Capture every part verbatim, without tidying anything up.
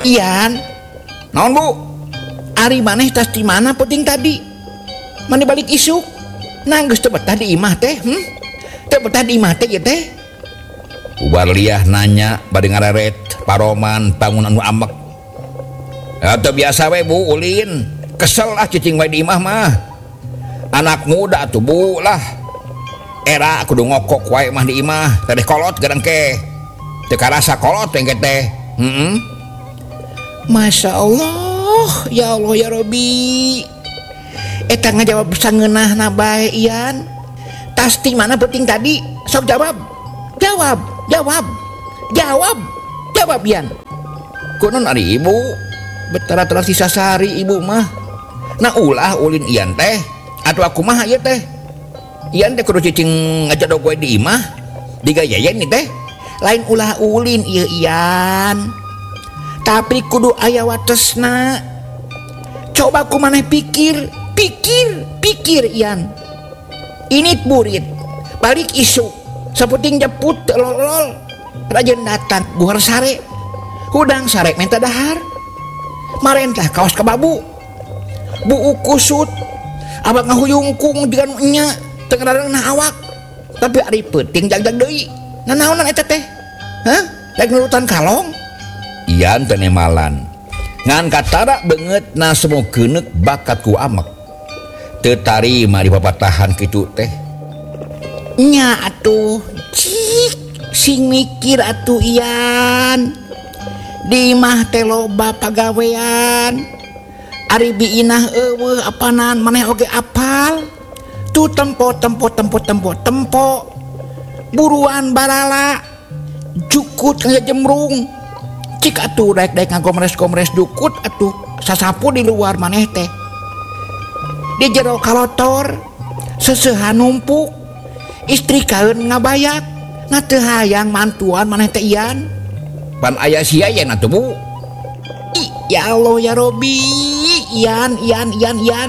Ian, naon Bu? ari maneh tas di mana penting tadi? Mana balik isuk? Nanggeus teu betah di imah teh, hmm? Teu betah di imah teh ieu teh. Ubarliah nanya bade ngareret paroman bangunan nu amek. Atau biasa we Bu ulin, kesel lah cicing wae di imah mah. Anak muda tuh Bu lah. Era kudu ngokok wae mah di imah, teh kolot gadang ke. Teu karasa kolot engke teh. Heeh. Masya Allah, ya Allah ya Robi. Eta ngajawab sangeunahna bae Ian. Tas di mana penting tadi? Sok jawab. Jawab, jawab. Jawab. Jawab Ian. Kunaon ari Ibu? Betara-tara sisasari ibu mah. Nah ulah ulin Ian teh. Atuh aku mah ieu teh. Ian teh kudu cicing ngajadog wae di imah. Digayayen nih teh. Lain ulah ulin ieu Ian. Tapi kudu aya watesna. Coba ku maneh pikir, pikir, pikir Ian. Ini burit, balik isu, saputing jeput lol-lol. Rajen datang guhar sare, hudang sare minta dahar. Marentah kaos kebabu, buu kusut, abang ngahuyungkung dengan nya tengah na awak. Tapi ari penting jag-jag deui. Nanaonan eta teh? Hah? Rek nurutan kalong? Ian teu nemalan. Ngan katara beungeut na semua geuneuk bakat ku amek. Teu tarima di papatahan kitu teh. Nya atuh, cik sing mikir atuh Ian. Di imah teh loba pagawean. Ari biinah eueuh apanan maneh oge apal. Tu tempo tempo tempo tempo tempo. Buruan barala. Jukut ngajemrung. Cik atuh daek-daek ngagomres-gomres dukut atuh sasapu di luar maneh teh. Di jero kalotor seseuhan numpuk. Istri kaeun ngabayat. Na teu hayang mantuan maneh teh Ian. Pan aya sia yen atuh Bu. Ih, ya Allah ya Robi. Ian, Ian, Ian, Ian.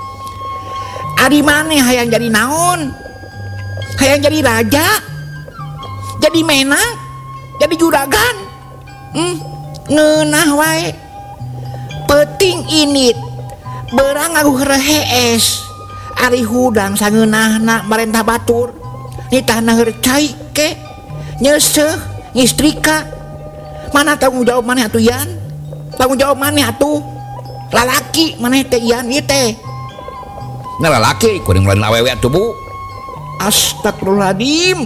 Ari maneh hayang jadi naon? Hayang jadi raja? Jadi menak? Jadi juragan? Hmm, ngeunah wae. Penting init beurang ngaguh rehees. Ari hudang sangeunahna marentah batur. Nitahna heureuk cai ke nyeuseuh ngistrika. Mana tanggung jawab maneh atuh Ian? Tanggung jawab maneh atuh? Lalaki maneh teh Ian ieu teh. Nah lalaki kuring lain awewe atuh Bu. Astagfirullahaladzim.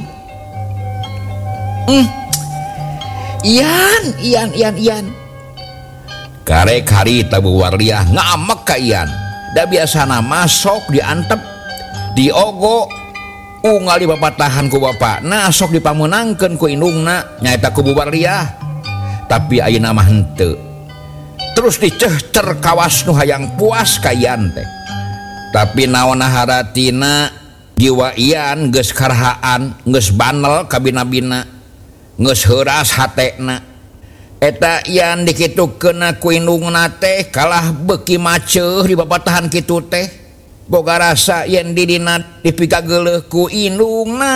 Hmm. Ian, Ian, Ian, Ian. Karek harita Bu Warliah ngamek ka Ian. Da biasana masok diantep, diogo, unggal di papatahan ku bapakna, sok dipameunangkeun ku indungna nyaeta ku Bu Warliah. Tapi ayeuna mah henteu. Terus dicehcer kawas nu hayang puas ka Ian teh. Tapi naonna haratina jiwa Ian geus karhaan, geus banel ka bina-bina, geus heuras hatena. Eta Ian dikitukeun ku indungna teh kalah beuki maceuh di babatahan kitu teh. Boga rasa yen di dina dipigageuleuh ku indungna,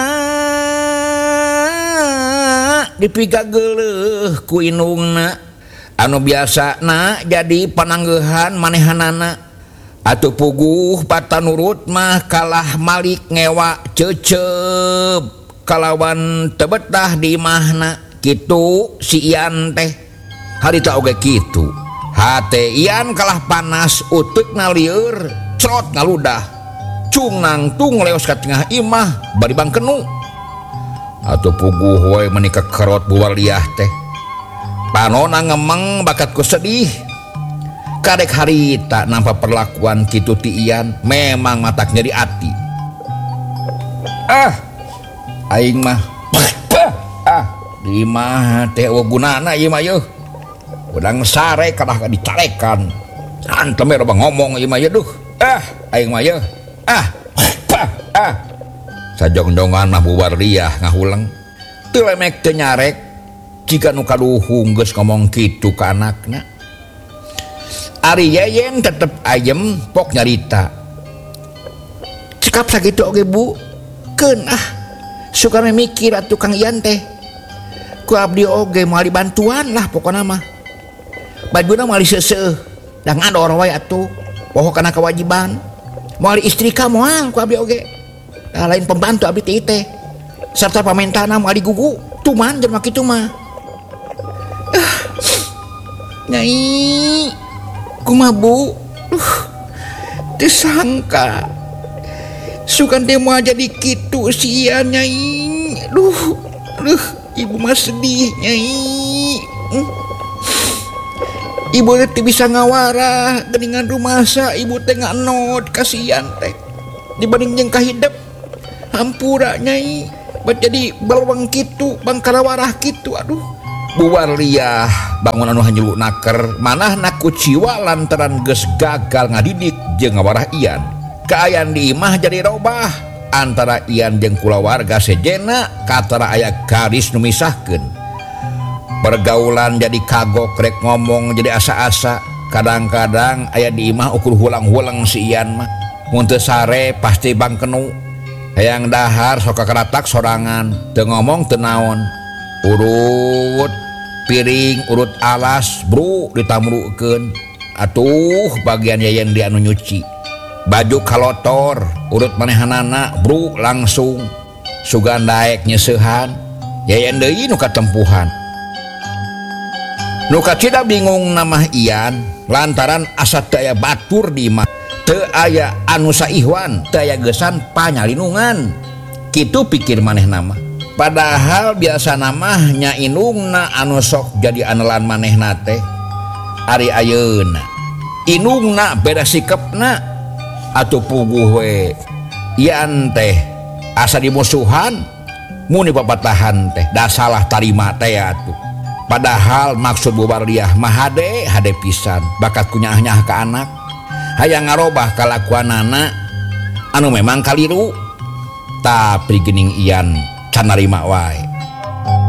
dipigageuleuh ku indungna anu biasana jadi pananggeuhan manehanana. Atuh puguh patanurut mah kalah malik ngewa cecep kalawan teu betah di imahna. Kitu si Ian teh harita oge kitu. Hate Ian kalah panas, uteukna lieur, crot ngaludah. Cung nangtung leos ka tengah imah bari bangkenu. Atuh puguh we meuni kekerot Bu Warliah teh. Panona ngemeng bakat ku sedih. Kadek harita nampa perlakuan kitu ti Ian memang matak nyeri ati. Ah, aing mah ah di imah teh eueuh gunana ieu mah yeuh. Udang sare kadah dicarekan. Antem we loba ngomong ieu mah yeuh duh. Ah, aing mah yeuh. Ah, ah. Sajongjongan mah Bu Warliah ngahulang. Teu lemek teu nyarek jika nu kaduhung geus ngomong kitu ka anakna. Ari Yeyen tetep ayem pok nyarita. Cekap sakitu oge Bu. Keun ah. Suka mikir atuh Kang Ian teh. Ku abdi oge moal dibantuan lah pokona mah. bajuna mali seuseuh da ngador wae atuh poho kana kewajiban mali istri ka moal ku abdi oge da lain pembantu abdi teh teh sarta pamentana mali gugu cuman jelema kitu mah ah, Nyai kumaha Bu uh, teu sangka sukan teh moal jadi kitu sia Nyai duh duh ibu mah sedih Nyai hmm. Ibu teh bisa ngawarah geningan rumasa ibu teh nganot kasihan teh dibanding jeung kahidep hampura Nyai bat jadi balawang kitu bangkarawarah kitu aduh Bu Warliah bangun anu hanjelu naker manahna kuciwa lantaran geus gagal ngadidik jeung ngawarah Ian kaayaan di imah jadi robah antara Ian jeung kulawarga sejena katara aya garis nu misahkeun pergaulan jadi kagok rek ngomong jadi asa-asa kadang-kadang aya di imah ukur hulang-hulang si Ian mah mun teu sare pasti bangkenu hayang dahar sok kakaratak sorangan teu ngomong teu naon urut piring urut alas bro ditamrukeun atuh bagian yayan di anu nyuci baju kalotor urut manehanana bro langsung sugan daek nyeseuhan yayan deui nu katempuhan nu kacida bingung nama Ian lantaran asa teu aya batur di imah teu aya anu saihwan teu aya geusan panyalinungan kitu pikir manehna mah padahal biasa namanya inungna anu sok jadi anelan manehna teh ari ayeuna inungna beda sikepna atuh puguh we Ian teh asa dimusuhan muni babatahan teh da salah tarima teh atuh padahal maksud Bu Warliah mah hade hade pisan bakat kunyah-nyah ka anak hayang ngarobah kalakuanana anu memang kaliru tapi geuning Ian can narima wae